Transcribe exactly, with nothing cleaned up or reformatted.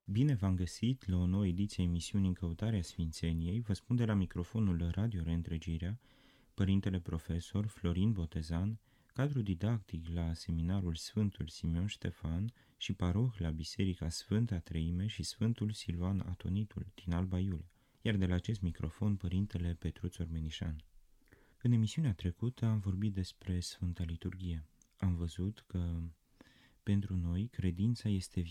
Bine v-am găsit la o nouă ediție a emisiunii În căutarea Sfințeniei. Vă spun de la microfonul Radio Reîntregirea, părintele profesor Florin Botezan, cadru didactic la seminarul Sfântul Simeon Ștefan și paroh la Biserica Sfânta Treime și Sfântul Silvan Atonitul din Alba Iulia, iar de la acest microfon părintele Petruț Ormenișan. În emisiunea trecută am vorbit despre Sfânta Liturghie. Am văzut că pentru noi credința este